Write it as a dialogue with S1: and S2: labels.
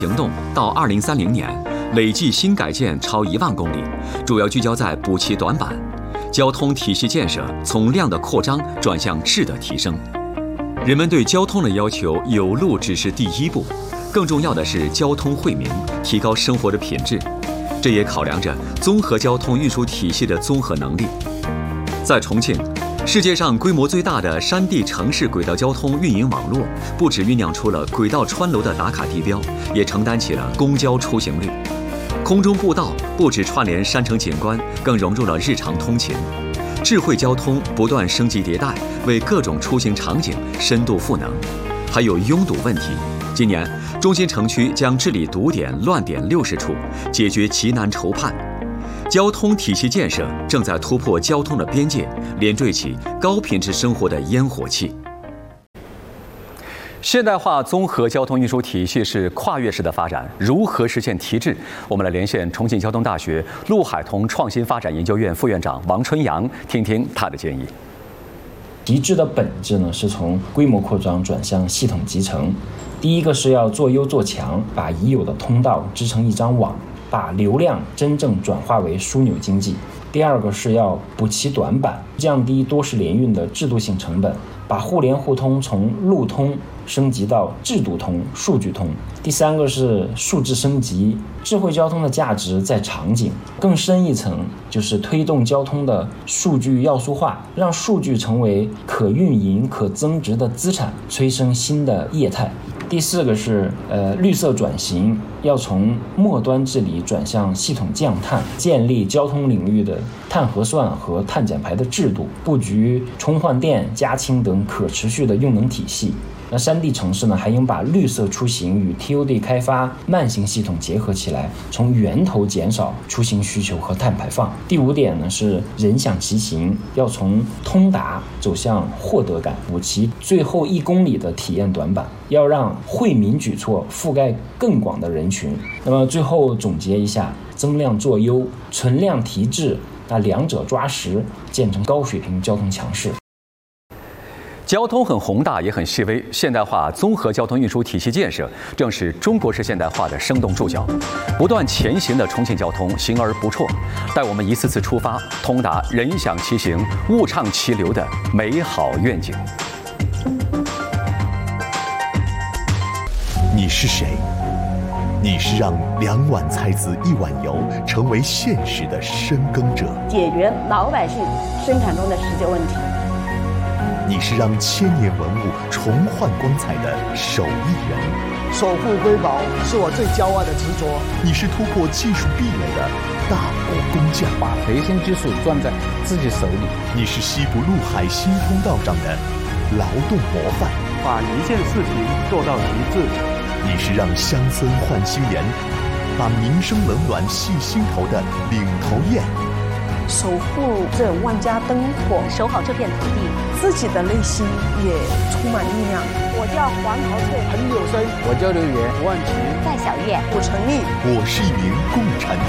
S1: 行动到2030年，累计新改建超1万公里，主要聚焦在补齐短板。交通体系建设从量的扩张转向质的提升。人们对交通的要求，有路只是第一步，更重要的是交通惠民，提高生活的品质。这也考量着综合交通运输体系的综合能力。在重庆，世界上规模最大的山地城市轨道交通运营网络，不只酝酿出了轨道穿楼的打卡地标，也承担起了公交出行率。空中步道不只串联山城景观，更融入了日常通勤。智慧交通不断升级迭代，为各种出行场景深度赋能。还有拥堵问题，今年中心城区将治理堵点、乱点60处，解决急难愁盼。交通体系建设正在突破交通的边界，连缀起高品质生活的烟火气。现代化综合交通运输体系是跨越式的发展，如何实现提质？我们来连线重庆交通大学陆海同创新发展研究院副院长王春阳，听听他的建议。
S2: 提质的本质呢，是从规模扩张转向系统集成。第一个是要做优做强，把已有的通道织成一张网，把流量真正转化为枢纽经济。第二个是要补齐短板，降低多式联运的制度性成本，把互联互通从路通升级到制度通、数据通。第三个是数字升级，智慧交通的价值在场景，更深一层就是推动交通的数据要素化，让数据成为可运营、可增值的资产，催生新的业态。第四个是绿色转型，要从末端治理转向系统降碳，建立交通领域的碳核算和碳减排的制度，布局充换电、加氢等可持续的用能体系。那山地城市呢，还应把绿色出行与 TOD 开发慢行系统结合起来，从源头减少出行需求和碳排放。第五点呢，是人享其行，要从通达走向获得感，补齐最后1公里的体验短板，要让惠民举措覆盖更广的人群。那么最后总结一下，增量做优，存量提质，那两者抓实，建成高水平交通强势。
S1: 交通很宏大，也很细微。现代化综合交通运输体系建设，正是中国式现代化的生动注脚。不断前行的重庆交通，行而不辍，带我们一次次出发，通达人享其行、物畅其流的美好愿景。
S3: 你是谁？你是让2碗菜籽1碗油成为现实的深耕者，
S4: 解决老百姓生产中的实际问题。
S3: 你是让千年文物重焕光彩的手艺人，
S5: 守护瑰宝是我最骄傲的执着。
S3: 你是突破技术壁垒的大国工匠，
S6: 把核心技术攥在自己手里。
S3: 你是西部陆海新通道上的劳动模范，
S7: 把一件事情做到极致。
S3: 你是让乡村换新颜，把民生冷暖系心头的领头雁。
S8: 守护这万家灯火，
S9: 守好这片土地，
S8: 自己的内心也充满力量。
S10: 我叫黄桃翠，
S11: 很有声。
S6: 我叫刘源，
S11: 吴万奇，
S9: 戴小月，
S8: 我陈丽。
S3: 我是一名共产党